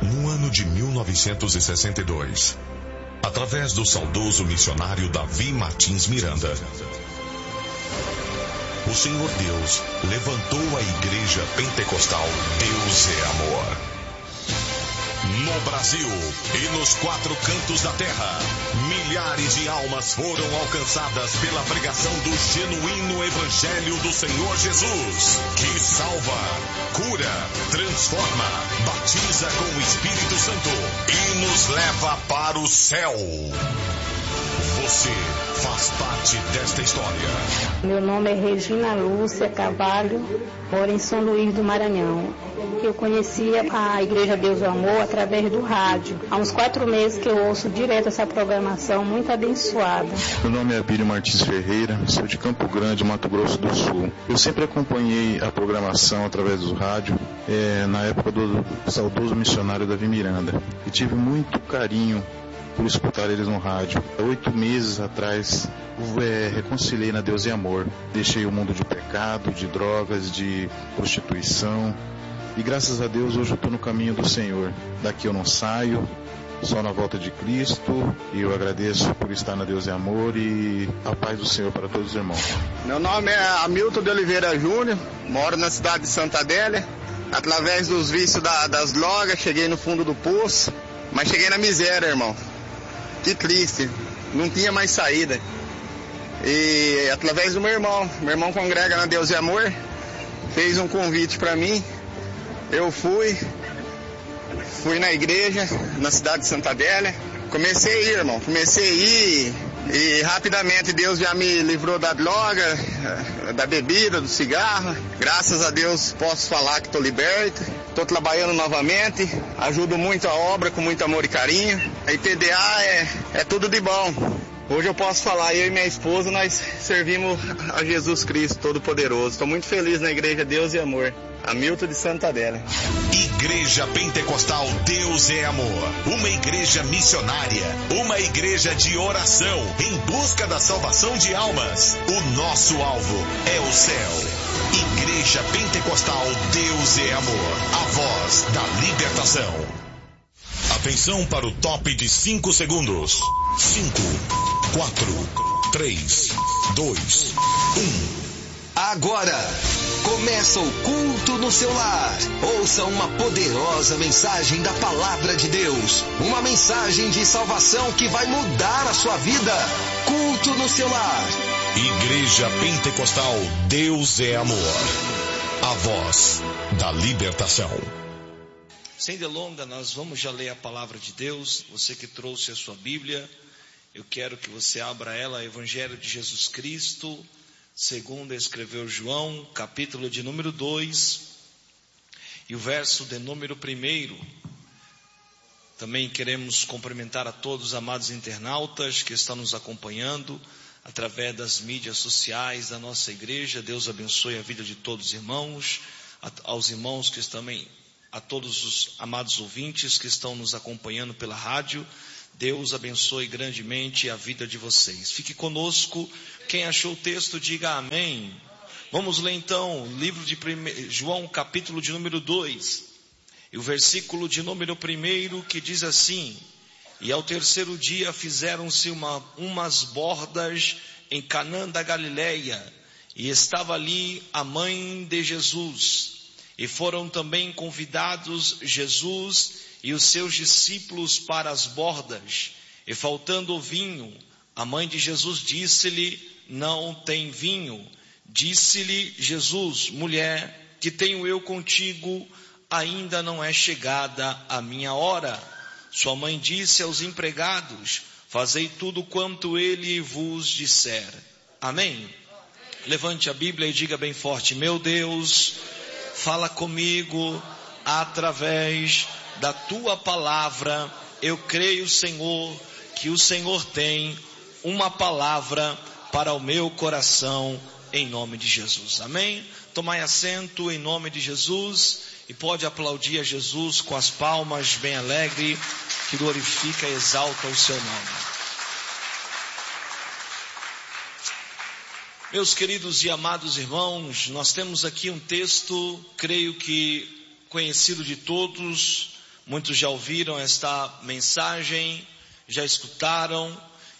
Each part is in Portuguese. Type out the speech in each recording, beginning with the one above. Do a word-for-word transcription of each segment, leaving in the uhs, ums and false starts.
no ano de mil novecentos e sessenta e dois, através do saudoso missionário Davi Martins Miranda, o Senhor Deus levantou a Igreja Pentecostal Deus é Amor. No Brasil e nos quatro cantos da terra, milhares de almas foram alcançadas pela pregação do genuíno Evangelho do Senhor Jesus, que salva, cura, transforma, batiza com o Espírito Santo e nos leva para o céu. Você faz parte desta história. Meu nome é Regina Lúcia Carvalho, moro em São Luís do Maranhão. Eu conhecia a Igreja Deus é Amor através do rádio. Há uns quatro meses que eu ouço direto essa programação muito abençoada. Meu nome é Abílio Martins Ferreira, sou de Campo Grande, Mato Grosso do Sul. Eu sempre acompanhei a programação através do rádio, é, na época do saudoso missionário Davi Miranda. E tive muito carinho por escutar eles no rádio. Há oito meses atrás, é, reconciliei na Deus e Amor. Deixei o mundo de pecado, de drogas, de prostituição. E graças a Deus hoje eu estou no caminho do Senhor. Daqui eu não saio, só na volta de Cristo. E eu agradeço por estar na Deus e Amor e a paz do Senhor para todos os irmãos. Meu nome é Hamilton de Oliveira Júnior, moro na cidade de Santa Adélia. Através dos vícios da, das drogas, cheguei no fundo do poço, mas cheguei na miséria, irmão. Que triste, não tinha mais saída. E através do meu irmão, meu irmão congrega na Deus e Amor, fez um convite para mim. Eu fui, fui na igreja, na cidade de Santa Adélia. Comecei a ir, irmão, comecei a ir e rapidamente Deus já me livrou da droga, da bebida, do cigarro. Graças a Deus posso falar que estou liberto. Estou trabalhando novamente, ajudo muito a obra com muito amor e carinho. A I P D A é, é tudo de bom. Hoje eu posso falar, eu e minha esposa, nós servimos a Jesus Cristo Todo-Poderoso. Estou muito feliz na Igreja Deus e Amor. Hamilton de Santa Adélia. Igreja Pentecostal Deus é Amor. Uma igreja missionária. Uma igreja de oração em busca da salvação de almas. O nosso alvo é o céu. Igreja Pentecostal Deus é Amor. A voz da libertação. Atenção para o top de cinco segundos. cinco, quatro, três, dois, um. Agora, começa o culto no seu lar. Ouça uma poderosa mensagem da Palavra de Deus. Uma mensagem de salvação que vai mudar a sua vida. Culto no seu lar. Igreja Pentecostal Deus é Amor. A voz da libertação. Sem delonga, nós vamos já ler a Palavra de Deus. Você que trouxe a sua Bíblia, eu quero que você abra ela, Evangelho de Jesus Cristo, segundo escreveu João, capítulo de número dois, e o verso de número primeiro. Também queremos cumprimentar a todos os amados internautas que estão nos acompanhando através das mídias sociais da nossa igreja. Deus abençoe a vida de todos os irmãos, aos irmãos que também, a todos os amados ouvintes que estão nos acompanhando pela rádio. Deus abençoe grandemente a vida de vocês. Fique conosco. Quem achou o texto, diga amém. Vamos ler então o livro de prime... João, capítulo de número dois. E o versículo de número primeiro que diz assim: E ao terceiro dia fizeram-se uma, umas bordas em Canaã da Galileia, e estava ali a mãe de Jesus. E foram também convidados Jesus e os seus discípulos para as bordas. E faltando o vinho, a mãe de Jesus disse-lhe: Não tem vinho. Disse-lhe Jesus: Mulher, que tenho eu contigo? Ainda não é chegada a minha hora. Sua mãe disse aos empregados: Fazei tudo quanto ele vos disser. Amém? Levante a Bíblia e diga bem forte: Meu Deus, fala comigo através da tua palavra. Eu creio, Senhor, que o Senhor tem uma palavra para o meu coração, em nome de Jesus. Amém? Tomai assento em nome de Jesus e pode aplaudir a Jesus com as palmas bem alegre, que glorifica e exalta o seu nome. Meus queridos e amados irmãos, nós temos aqui um texto, creio que conhecido de todos, Muitos já ouviram esta mensagem, já escutaram,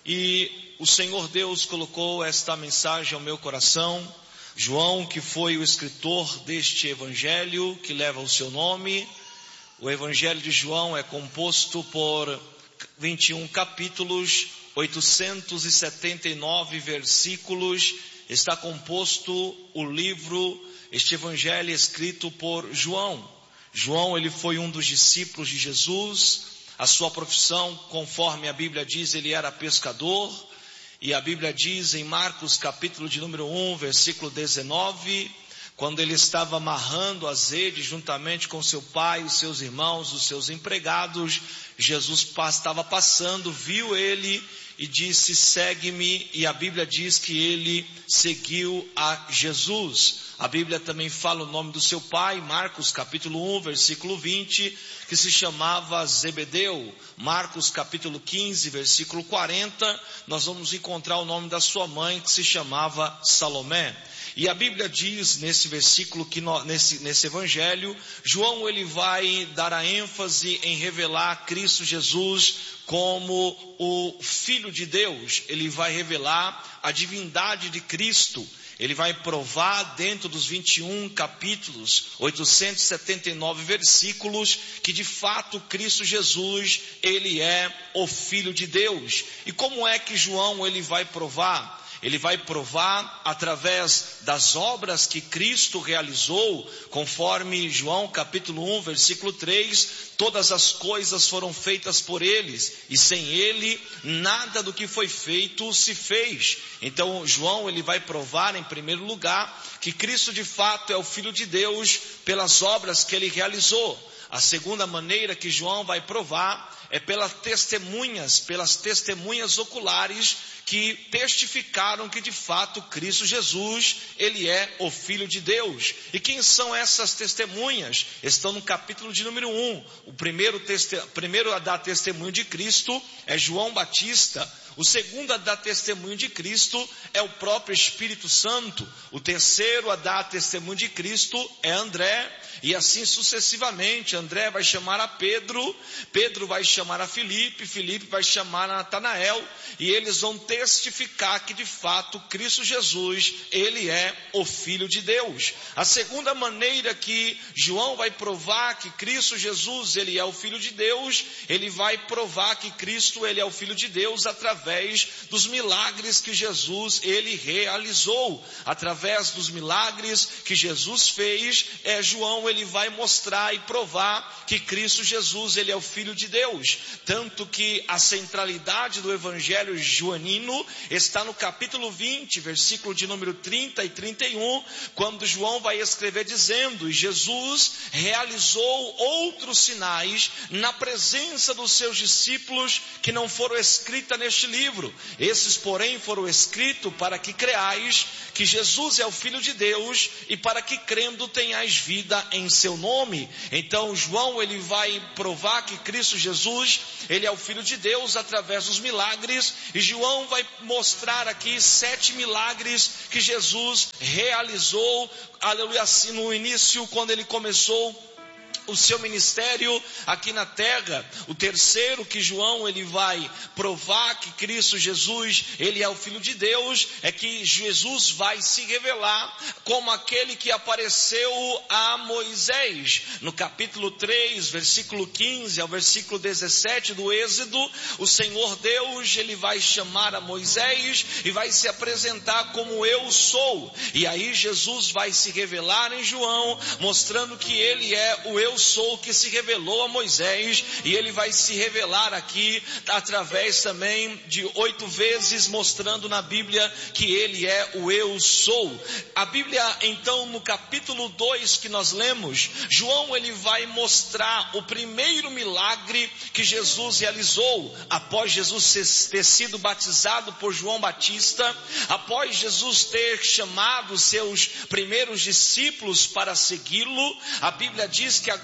e o Senhor Deus colocou esta mensagem ao meu coração. João, que foi o escritor deste evangelho que leva o seu nome. O evangelho de João é composto por vinte e um capítulos, oitocentos e setenta e nove versículos. Está composto o livro, este evangelho escrito por João. João, ele foi um dos discípulos de Jesus. A sua profissão, conforme a Bíblia diz, ele era pescador. E a Bíblia diz em Marcos capítulo de número um, versículo dezenove, quando ele estava amarrando as redes juntamente com seu pai, os seus irmãos, os seus empregados, Jesus estava passando, viu ele e disse: segue-me. E a Bíblia diz que ele seguiu a Jesus. A Bíblia também fala o nome do seu pai, Marcos capítulo um, versículo vinte, que se chamava Zebedeu. Marcos capítulo quinze, versículo quarenta, nós vamos encontrar o nome da sua mãe, que se chamava Salomé. E a Bíblia diz nesse versículo, que no, nesse, nesse evangelho, João ele vai dar a ênfase em revelar Cristo Jesus como o Filho de Deus. Ele vai revelar a divindade de Cristo. Ele vai provar dentro dos vinte e um capítulos, oitocentos e setenta e nove versículos, que de fato Cristo Jesus, ele é o Filho de Deus. E como é que João ele vai provar? Ele vai provar através das obras que Cristo realizou, conforme João capítulo um, versículo três, todas as coisas foram feitas por eles, e sem ele, nada do que foi feito se fez. Então João ele vai provar em primeiro lugar, que Cristo de fato é o Filho de Deus, pelas obras que ele realizou. A segunda maneira que João vai provar é pelas testemunhas, pelas testemunhas oculares que testificaram que de fato Cristo Jesus, ele é o Filho de Deus. E quem são essas testemunhas? Estão no capítulo de número um. O primeiro, teste, primeiro a dar testemunho de Cristo é João Batista. O segundo a dar testemunho de Cristo é o próprio Espírito Santo. O terceiro a dar testemunho de Cristo é André. E assim sucessivamente. André vai chamar a Pedro, Pedro vai chamar a Filipe, Filipe vai chamar a Natanael, e eles vão testificar que de fato Cristo Jesus, ele é o Filho de Deus. A segunda maneira que João vai provar que Cristo Jesus, ele é o Filho de Deus, ele vai provar que Cristo, ele é o Filho de Deus através dos milagres que Jesus, ele realizou. Através dos milagres que Jesus fez, é João, ele vai mostrar e provar que Cristo Jesus, ele é o Filho de Deus. Tanto que a centralidade do Evangelho joanino está no capítulo vinte, versículo de número trinta e trinta e um, quando João vai escrever dizendo: Jesus realizou outros sinais na presença dos seus discípulos que não foram escritos neste livro. Esses, porém, foram escritos para que creais que Jesus é o Filho de Deus e para que crendo tenhais vida em seu nome. Então João ele vai provar que Cristo Jesus, ele é o Filho de Deus através dos milagres, e João vai mostrar aqui sete milagres que Jesus realizou, aleluia, assim no início, quando ele começou o seu ministério aqui na terra. O terceiro que João ele vai provar que Cristo Jesus, ele é o Filho de Deus, é que Jesus vai se revelar como aquele que apareceu a Moisés. No capítulo três, versículo quinze ao versículo dezessete do Êxodo, o Senhor Deus, ele vai chamar a Moisés e vai se apresentar como eu sou. E aí Jesus vai se revelar em João, mostrando que ele é o eu sou que se revelou a Moisés, e ele vai se revelar aqui através também de oito vezes, mostrando na Bíblia que ele é o eu sou. A Bíblia então no capítulo dois que nós lemos, João ele vai mostrar o primeiro milagre que Jesus realizou, após Jesus ter sido batizado por João Batista, após Jesus ter chamado seus primeiros discípulos para segui-lo. A Bíblia diz que agora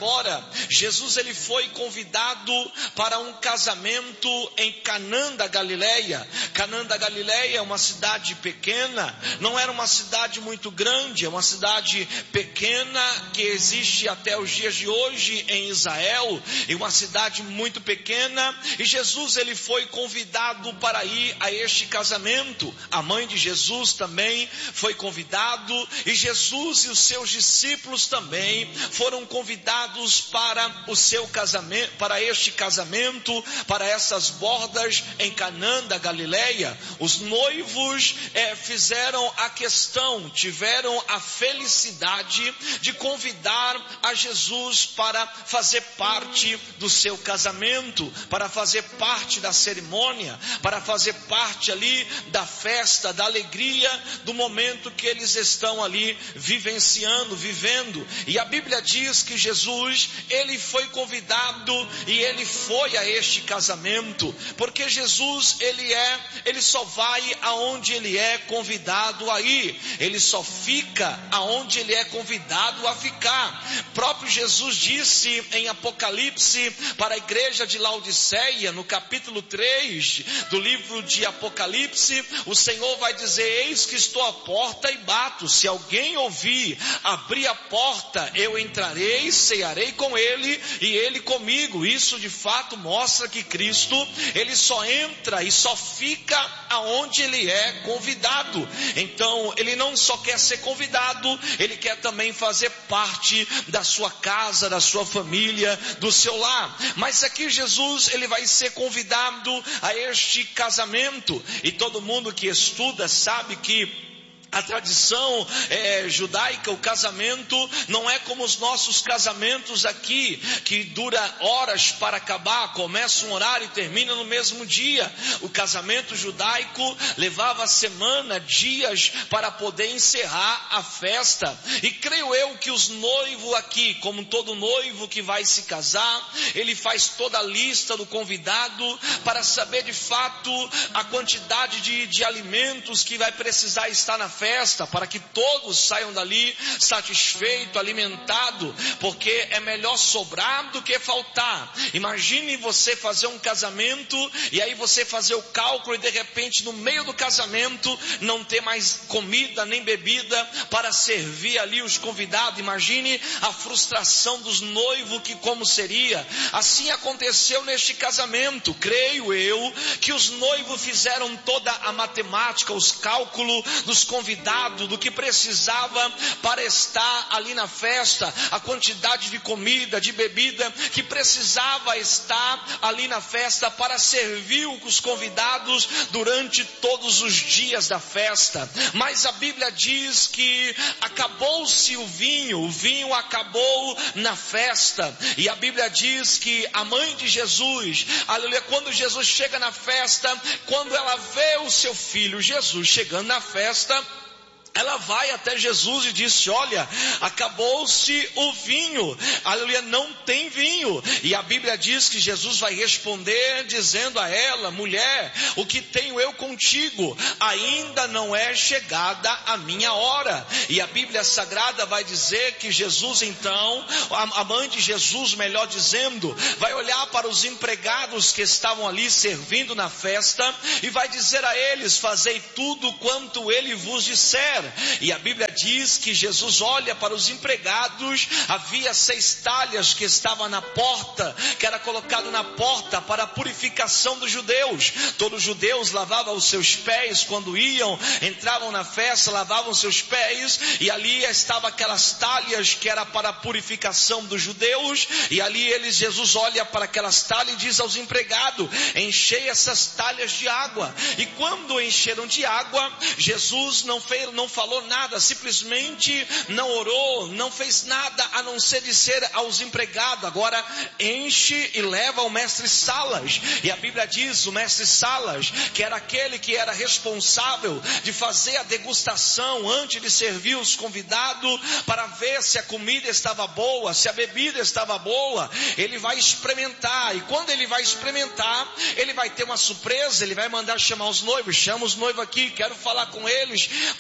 agora, Jesus ele foi convidado para um casamento em Canaã da Galileia. Canaã da Galileia é uma cidade pequena, não era uma cidade muito grande, é uma cidade pequena que existe até os dias de hoje em Israel, e uma cidade muito pequena, e Jesus ele foi convidado para ir a este casamento. A mãe de Jesus também foi convidado, e Jesus e os seus discípulos também foram convidados para o seu casamento, para este casamento, para essas bordas em Canaã da Galileia. Os noivos é, fizeram a questão, tiveram a felicidade de convidar a Jesus para fazer parte do seu casamento, para fazer parte da cerimônia, para fazer parte ali da festa, da alegria, do momento que eles estão ali vivenciando, vivendo. E a Bíblia diz que Jesus, ele foi convidado e ele foi a este casamento, porque Jesus, ele é, ele só vai aonde ele é convidado a ir, ele só fica aonde ele é convidado a ficar. Próprio Jesus disse em Apocalipse para a igreja de Laodiceia, no capítulo três do livro de Apocalipse, o Senhor vai dizer: eis que estou à porta e bato, se alguém ouvir abrir a porta, eu entrarei, cearei com ele e ele comigo. Isso de fato mostra que Cristo, ele só entra e só fica aonde ele é convidado. Então ele não só quer ser convidado, ele quer também fazer parte da sua casa, da sua família, do seu lar. Mas aqui Jesus, ele vai ser convidado a este casamento, e todo mundo que estuda sabe que a tradição é, judaica, o casamento não é como os nossos casamentos aqui, que dura horas para acabar, começa um horário e termina no mesmo dia. O casamento judaico levava semana, dias para poder encerrar a festa. E creio eu que os noivos aqui, como todo noivo que vai se casar, ele faz toda a lista do convidado para saber de fato a quantidade de, de alimentos que vai precisar estar na festa. Festa, para que todos saiam dali satisfeito, alimentado, porque é melhor sobrar do que faltar. Imagine você fazer um casamento e aí você fazer o cálculo e de repente no meio do casamento não ter mais comida nem bebida para servir ali os convidados. Imagine a frustração dos noivos, que como seria. Assim aconteceu neste casamento. Creio eu que os noivos fizeram toda a matemática, os cálculos dos convidados, do que precisava para estar ali na festa, a quantidade de comida, de bebida que precisava estar ali na festa para servir os convidados durante todos os dias da festa. Mas a Bíblia diz que acabou-se o vinho, o vinho acabou na festa, e a Bíblia diz que a mãe de Jesus, aleluia, quando Jesus chega na festa, quando ela vê o seu filho Jesus chegando na festa, ela vai até Jesus e disse: olha, acabou-se o vinho, aleluia, não tem vinho. E a Bíblia diz que Jesus vai responder dizendo a ela: mulher, o que tenho eu contigo? Ainda não é chegada a minha hora. E a Bíblia Sagrada vai dizer que Jesus então, a mãe de Jesus, melhor dizendo, vai olhar para os empregados que estavam ali servindo na festa e vai dizer a eles: fazei tudo quanto ele vos disser. E a Bíblia diz que Jesus olha para os empregados. Havia seis talhas que estavam na porta, que era colocado na porta para a purificação dos judeus. Todos os judeus lavavam os seus pés quando iam, entravam na festa, lavavam seus pés, e ali estavam aquelas talhas que era para a purificação dos judeus. E ali eles, Jesus olha para aquelas talhas e diz aos empregados: enchei essas talhas de água. E quando encheram de água, Jesus não fez, não falou nada, simplesmente não orou, não fez nada a não ser dizer aos empregados: agora enche e leva ao mestre Salas. E a Bíblia diz, o mestre Salas, que era aquele que era responsável de fazer a degustação antes de servir os convidados, para ver se a comida estava boa, se a bebida estava boa. Ele vai experimentar, e quando ele vai experimentar, ele vai ter uma surpresa. Ele vai mandar chamar os noivos: chama os noivos aqui, quero falar com eles, porque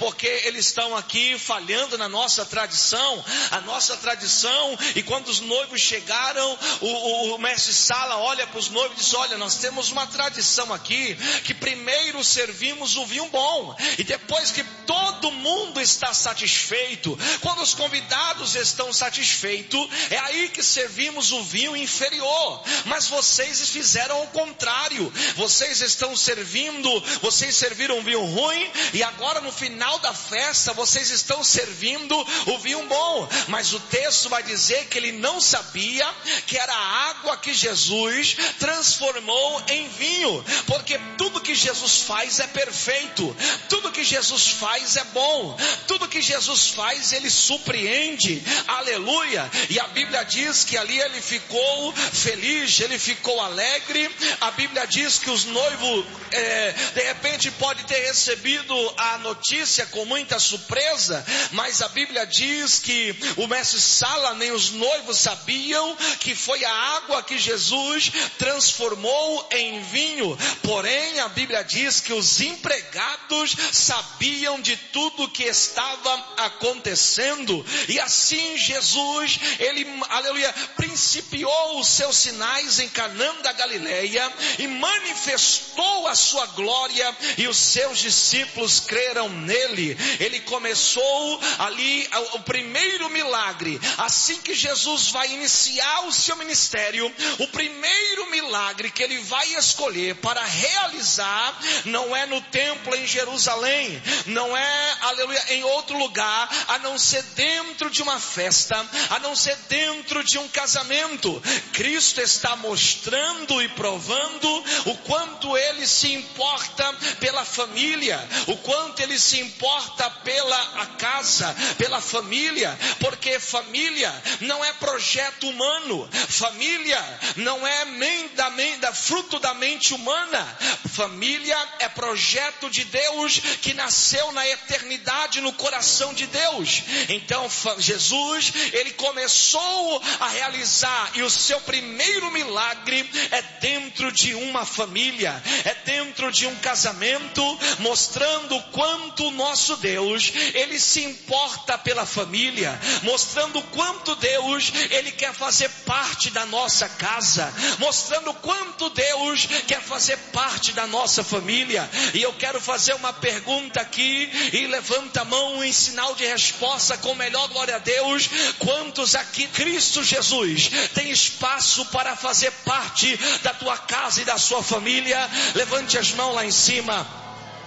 eles estão aqui falhando na nossa tradição, a nossa tradição. E quando os noivos chegaram, o, o, o mestre Sala olha para os noivos e diz: olha, nós temos uma tradição aqui, que primeiro servimos o vinho bom, e depois que todo mundo está satisfeito, quando os convidados estão satisfeitos, é aí que servimos o vinho inferior. Mas vocês fizeram o contrário, vocês estão servindo, vocês serviram um vinho ruim, e agora no final da festa vocês estão servindo o vinho bom. Mas o texto vai dizer que ele não sabia que era a água que Jesus transformou em vinho, porque tudo que Jesus faz é perfeito, tudo que Jesus faz é bom, tudo que Jesus faz ele surpreende, aleluia. E a Bíblia diz que ali ele ficou feliz, ele ficou alegre. A Bíblia diz que os noivos é, de repente pode ter recebido a notícia com muita surpresa, mas a Bíblia diz que o mestre Sala nem os noivos sabiam que foi a água que Jesus transformou em vinho. Porém a Bíblia diz que os empregados sabiam de tudo que estava acontecendo, e assim Jesus, ele, aleluia, principiou os seus sinais em Canaã da Galileia e manifestou a sua glória, e os seus discípulos creram nele. Ele começou ali o primeiro milagre. Assim que Jesus vai iniciar o seu ministério, o primeiro milagre que ele vai escolher para realizar não é no templo em Jerusalém, não é, aleluia, em outro lugar, a não ser dentro de uma festa, a não ser dentro de um casamento. Cristo está mostrando e provando o quanto ele se importa pela família, o quanto ele se importa pela a casa, pela família, porque família não é projeto humano, família não é da, da, fruto da mente humana, família é projeto de Deus que nasceu na eternidade no coração de Deus. Então Jesus, ele começou a realizar, e o seu primeiro milagre é dentro de uma família, é dentro de um casamento, mostrando o quanto o nosso Deus, ele se importa pela família, mostrando o quanto Deus, ele quer fazer parte da nossa casa, mostrando o quanto Deus quer fazer parte da nossa família. E eu quero fazer uma pergunta aqui, e levanta a mão em sinal de resposta com melhor glória a Deus. Quantos aqui, Cristo Jesus, tem espaço para fazer parte da tua casa e da sua família? Levante as mãos lá em cima.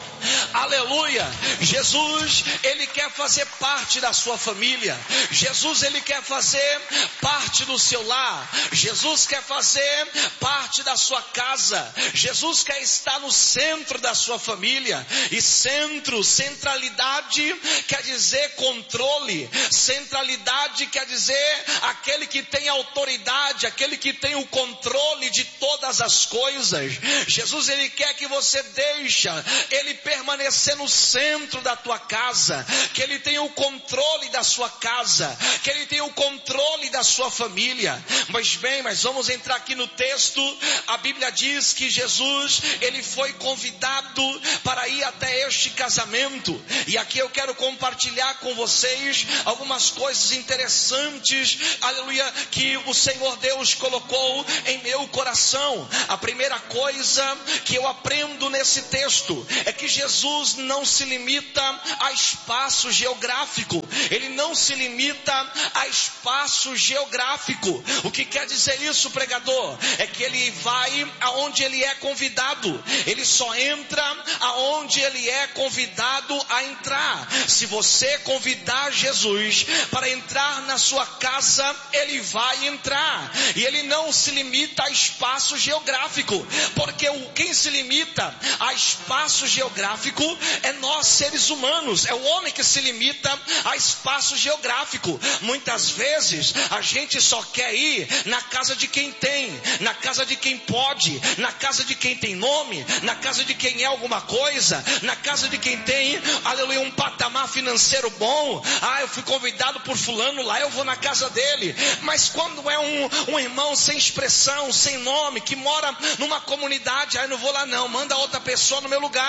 Aleluia. Jesus, ele quer fazer parte da sua família. Jesus, ele quer fazer parte do seu lar. Jesus quer fazer parte da sua casa. Jesus quer estar no centro da sua família. E centro, centralidade quer dizer controle. Centralidade quer dizer aquele que tem autoridade, aquele que tem o controle de todas as coisas. Jesus, ele quer que você deixe ele permanecer no centro da tua casa, que ele tenha o controle da sua casa, que ele tenha o controle da sua família. Mas bem, mas vamos entrar aqui no texto. A Bíblia diz que Jesus, ele foi convidado para ir até este casamento, e aqui eu quero compartilhar com vocês algumas coisas interessantes, aleluia, que o Senhor Deus colocou em meu coração. A primeira coisa que eu aprendo nesse texto é que Jesus não se limita a espaço geográfico. Ele não se limita a espaço geográfico. O que quer dizer isso, pregador? É que ele vai aonde ele é convidado. Ele só entra aonde ele é convidado a entrar. Se você convidar Jesus para entrar na sua casa, ele vai entrar. E ele não se limita a espaço geográfico, porque o, quem se limita a espaço geográfico é nós, seres humanos. É o homem que se limita a espaço geográfico. Muitas vezes a gente só quer ir na casa de quem tem, na casa de quem pode, na casa de quem tem nome, na casa de quem é alguma coisa, na casa de quem tem, aleluia, um patamar financeiro bom. Ah, eu fui convidado por fulano, lá eu vou na casa dele. Mas quando é um, um irmão sem expressão, sem nome, que mora numa comunidade, ah, eu não vou lá não, manda outra pessoa no meu lugar,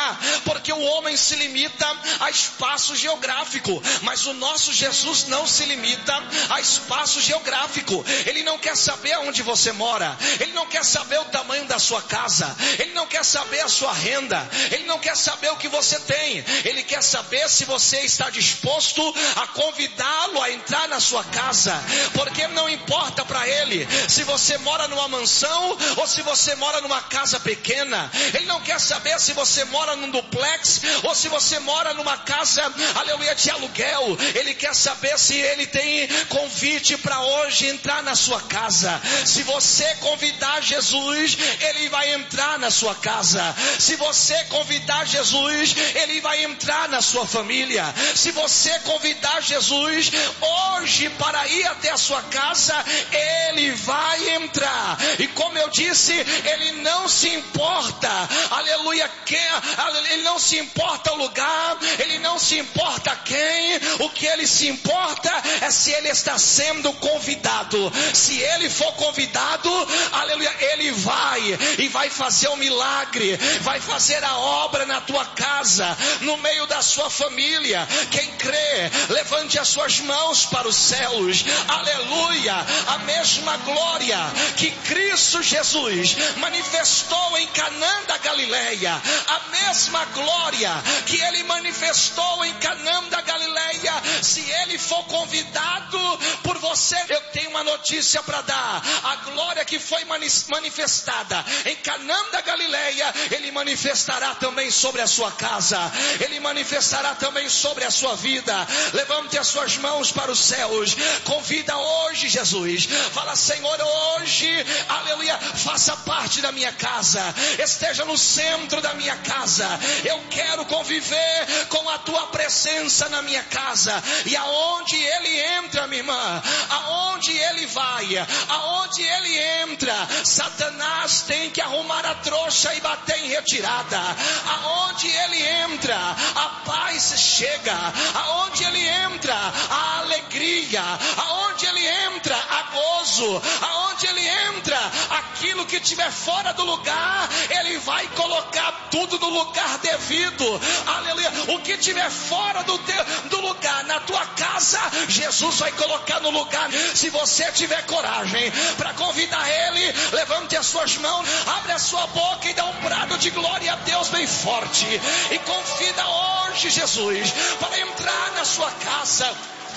porque o homem se limita a espaço geográfico, mas o nosso Jesus não se limita a espaço geográfico. Ele não quer saber onde você mora, ele não quer saber o tamanho da sua casa, ele não quer saber a sua renda, ele não quer saber o que você tem, ele quer saber se você está disposto a convidá-lo a entrar na sua casa, porque não importa para ele se você mora numa mansão ou se você mora numa casa pequena. Ele não quer saber se você mora num duplex ou se você mora numa casa, aleluia, de aluguel. Ele quer saber se ele tem convite para hoje entrar na sua casa. Se você convidar Jesus, ele vai entrar na sua casa. Se você convidar Jesus, ele vai entrar na sua família. Se você convidar Jesus hoje para ir até a sua casa, ele vai entrar. E como eu disse, ele não se importa, aleluia, quem, ele não se importa o lugar, ele não se importa quem. O que ele se importa é se ele está sendo convidado. Se ele for convidado, aleluia, ele vai e vai fazer um milagre, vai fazer a obra na tua casa, no meio da sua família. Quem crê, levante as suas mãos para os céus. Aleluia, a mesma glória que Cristo Jesus manifestou em Canaã da Galileia, a mesma glória que ele manifestou em Canaã da Galileia, se ele for convidado por você, eu tenho uma notícia para dar. A glória que foi manifestada em Canaã da Galileia, ele manifestará também sobre a sua casa, ele manifestará também sobre a sua vida. Levante as suas mãos para os céus, convida hoje Jesus, fala: Senhor, hoje, aleluia, faça parte da minha casa, esteja no centro da minha casa. Eu quero conviver com a tua presença na minha casa. E aonde ele entra, minha irmã, aonde ele vai, aonde ele entra, Satanás tem que arrumar a trouxa e bater em retirada. Aonde ele entra, a paz chega. Aonde ele entra, a alegria. Aonde ele entra, a gozo. Aonde ele entra, aquilo que estiver fora do lugar, ele vai colocar tudo no lugar devido. Aleluia. O que estiver fora do, teu, do lugar na tua casa, Jesus vai colocar no lugar. Se você tiver coragem para convidar ele, levante as suas mãos, abre a sua boca e dá um brado de glória a Deus bem forte, e convida hoje Jesus para entrar na sua casa.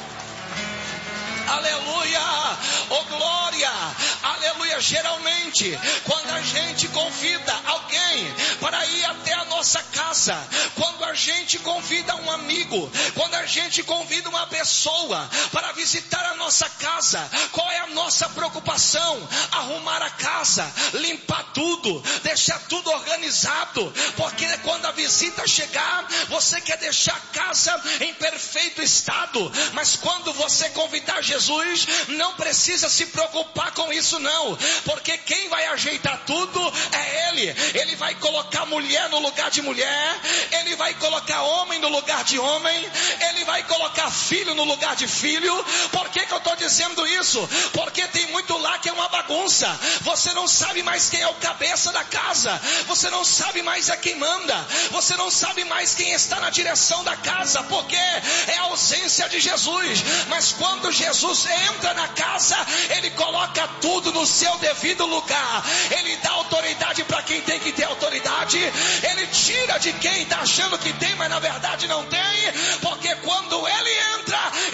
Aleluia, oh glória, aleluia. Geralmente, quando a gente convida alguém para ir até a nossa casa, quando a gente convida um amigo, quando a gente convida uma pessoa para visitar a nossa casa, qual é a nossa preocupação? Arrumar a casa, limpar tudo, deixar tudo organizado, porque quando a visita chegar, você quer deixar a casa em perfeito estado. Mas quando você convidar Jesus, Jesus, não precisa se preocupar com isso não, porque quem vai ajeitar tudo é Ele. Ele vai colocar mulher no lugar de mulher, Ele vai colocar homem no lugar de homem, Ele vai colocar filho no lugar de filho. Por que que eu estou dizendo isso? Porque tem muito lá que é uma bagunça. Você não sabe mais quem é o cabeça da casa, você não sabe mais a quem manda, você não sabe mais quem está na direção da casa, porque é a ausência de Jesus. Mas quando Jesus entra na casa, ele coloca tudo no seu devido lugar. Ele dá autoridade para quem tem que ter autoridade, ele tira de quem está achando que tem, mas na verdade não tem, porque quando ele entra,